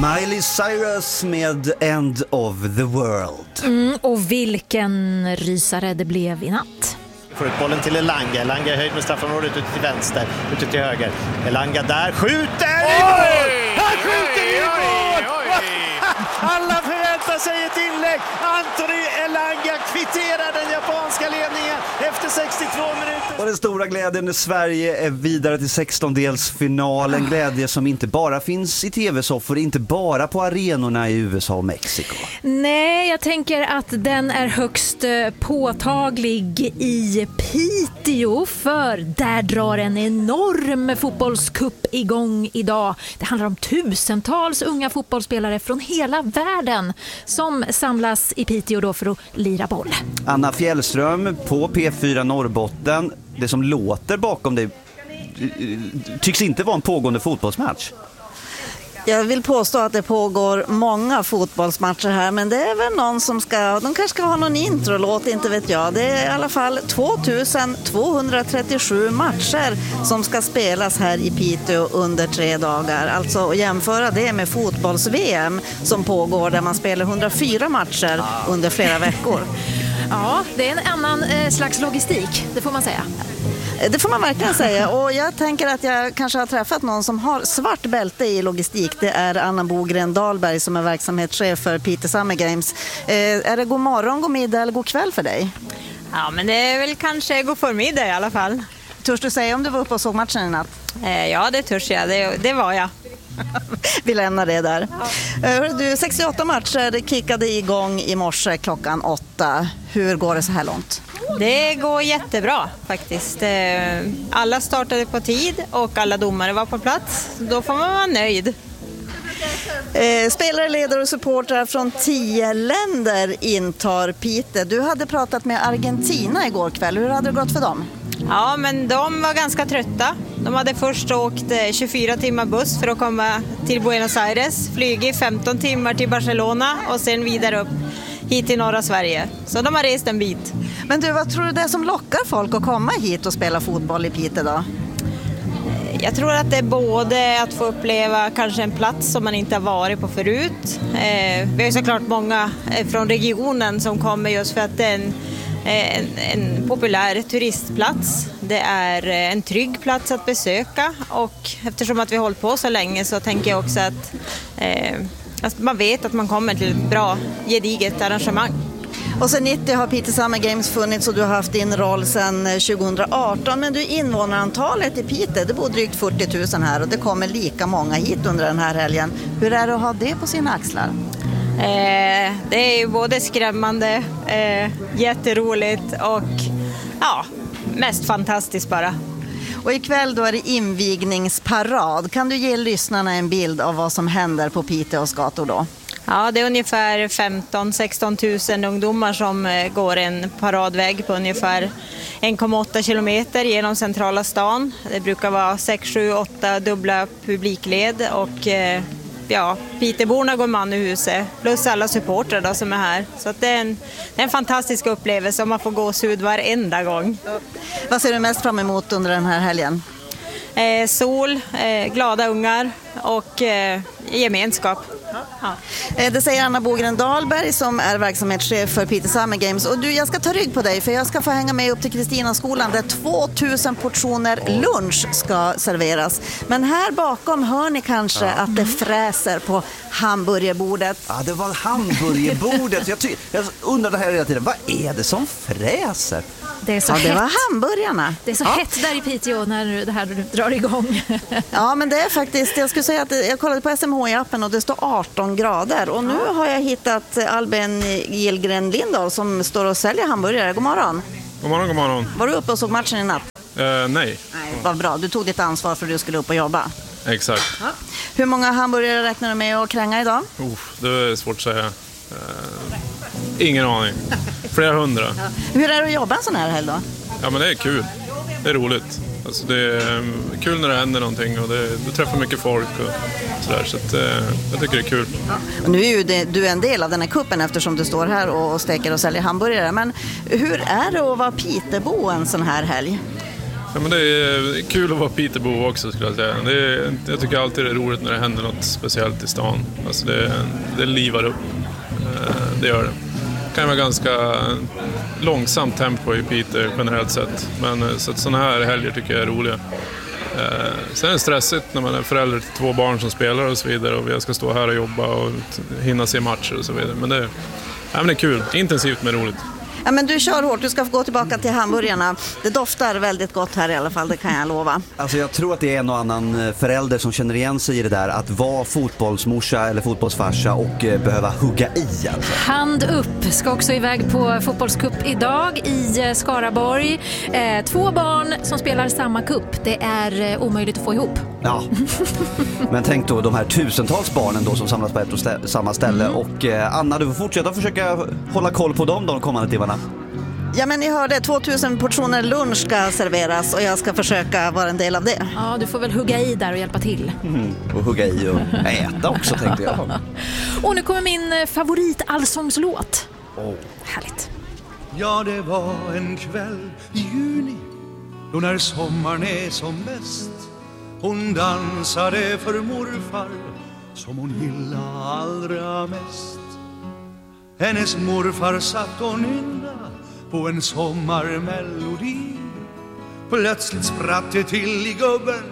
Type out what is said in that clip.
Miley Cyrus med End of the World. Och vilken rysare det blev i natt. Får ut bollen till Elanga. Elanga är höjd med straffområdet ute till vänster, ute till höger. Elanga där, skjuter i mål! Han skjuter i mål! Alla förväntar sig ett inlägg. Anthony Elanga kvitterar den japanska ledningen efter 62 minuter. Och den stora glädjen när Sverige är vidare till 16-delsfinal. En glädje som inte bara finns i tv-soffor, inte bara på arenorna i USA och Mexiko. Nej, jag tänker att den är högst påtaglig i Piteå, för där drar en enorm fotbollscup igång idag. Det handlar om tusentals unga fotbollsspelare från hela världen som samlas i Piteå då för att lira boll. Anna Fjällström på P4 Norrbotten. Det som låter bakom dig tycks inte vara en pågående fotbollsmatch. Jag vill påstå att det pågår många fotbollsmatcher här, men det är väl någon som de kanske ska ha någon introlåt, inte vet jag. Det är i alla fall 2237 matcher som ska spelas här i Piteå under 3 dagar. Alltså att jämföra det med fotbolls-VM som pågår där man spelar 104 matcher under flera veckor. Ja, det är en annan slags logistik, det får man säga. Det får man verkligen säga, och jag tänker att jag kanske har träffat någon som har svart bälte i logistik. Det är Anna Bogren Dahlberg som är verksamhetschef för Piteå Summer Games. Är det god morgon, god middag eller god kväll för dig? Ja, men det är väl kanske god förmiddag i alla fall. Törs du säga om du var uppe och såg matchen i natt? Ja, det törs jag. Det var jag. Vi lämnar det där. Ja. 68 matcher, det kickade igång i morse klockan 8. Hur går det så här långt? Det går jättebra faktiskt. Alla startade på tid och alla domare var på plats. Då får man vara nöjd. Spelare, ledare och supportrar från 10 länder intar Piteå. Du hade pratat med Argentina igår kväll. Hur hade det gått för dem? Ja, men de var ganska trötta. De hade först åkt 24 timmar buss för att komma till Buenos Aires. Flygit 15 timmar till Barcelona och sen vidare upp hit till norra Sverige. Så de har rest en bit. Men du, vad tror du det är som lockar folk att komma hit och spela fotboll i Piteå då? Jag tror att det är både att få uppleva kanske en plats som man inte har varit på förut. Vi har ju såklart många från regionen som kommer just för att det är en populär turistplats. Det är en trygg plats att besöka, och eftersom att vi har hållit på så länge så tänker jag också att man vet att man kommer till ett bra, gediget arrangemang. Och sen 90 har Piteå Summer Games funnits och du har haft din roll sedan 2018. Men du, invånarantalet i Piteå, det bor drygt 40 000 här och det kommer lika många hit under den här helgen. Hur är det att ha det på sina axlar? Det är ju både skrämmande, jätteroligt och ja, mest fantastiskt bara. Och ikväll då är det invigningsparad. Kan du ge lyssnarna en bild av vad som händer på Piteås gator då? Ja, det är ungefär 15-16 000 ungdomar som går en paradväg på ungefär 1,8 kilometer genom centrala stan. Det brukar vara 6, 7, 8 dubbla publikled och ja, Piteåborna går man i huset plus alla supportrar då som är här. Så att det är en fantastisk upplevelse och man får gåshud varenda gång. Vad ser du mest fram emot under den här helgen? Sol, glada ungar och gemenskap. Ja. Det säger Anna Bogren Dahlberg som är verksamhetschef för Piteå Summer Games. Och du, jag ska ta rygg på dig för jag ska få hänga med upp till Kristinaskolan där 2000 portioner lunch ska serveras. Men här bakom hör ni kanske att det fräser på hamburgerbordet. Ja, det var hamburgerbordet. Jag undrade här hela tiden, vad är det som fräser? Det är så det var hamburgarna. Det är så hett där i Piteå när det här drar igång. Ja, men det är faktiskt, jag skulle säga att jag kollade på SMH-appen och det står 18 grader. Och nu har jag hittat Albin Gillgren Lindahl som står och säljer hamburgare. God morgon. God morgon, god morgon. Var du uppe och såg matchen i natt? Nej. Vad bra, du tog ditt ansvar för att du skulle upp och jobba. Exakt. Ja. Hur många hamburgare räknar du med att kränga idag? Det är svårt att säga. Ingen aning. Flera hundra. Ja. Hur är det att jobba en sån här helg då? Ja, men det är kul. Det är roligt. Alltså det är kul när det händer någonting och du träffar mycket folk och sådär. Så att, jag tycker det är kul. Ja. Och nu är ju du en del av den här kuppen eftersom du står här och steker och säljer hamburgare. Men hur är det att vara Piteåbo en sån här helg? Ja, men det är kul att vara Peterborough också, skulle jag säga. Jag tycker alltid det är roligt när det händer något speciellt i stan. Alltså det livar upp. Det gör det. Det kan vara ganska långsamt tempo i Piteå generellt sett. Men så att sådana här helger tycker jag är roliga. Sen är det stressigt när man är förälder till 2 barn som spelar och så vidare. Och jag ska stå här och jobba och hinna se matcher och så vidare. Men det är kul. Intensivt men roligt. Ja, men du kör hårt, du ska få gå tillbaka till hamburgarna. Det doftar väldigt gott här i alla fall, det kan jag lova. Alltså jag tror att det är en och annan förälder som känner igen sig i det där att vara fotbollsmorsa eller fotbollsfarsa och behöva hugga i. Alltså. Hand upp, ska också iväg på fotbollscup idag i Skaraborg. 2 barn som spelar samma cup, det är omöjligt att få ihop. Ja, men tänk då de här tusentals barnen då som samlas på ett och samma ställe. Och Anna, du får fortsätta försöka hålla koll på dem de kommande timmarna. Ja, men ni hörde, 2000 portioner lunch ska serveras och jag ska försöka vara en del av det. Ja, du får väl hugga i där och hjälpa till. Och hugga i och äta också, tänkte jag. Och nu kommer min favorit-allsångslåt. Härligt. Ja, det var en kväll i juni, då när sommaren är som bäst. Hon dansade för morfar som hon gillade allra mest. Hennes morfar satt och nynna på en sommarmelodi. Plötsligt spratt det till i gubben